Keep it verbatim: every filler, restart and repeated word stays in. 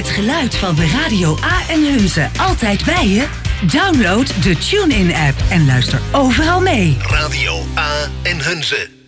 Het geluid van de Radio A en Hunze altijd bij je? Download de TuneIn-app en luister overal mee. Radio A en Hunze.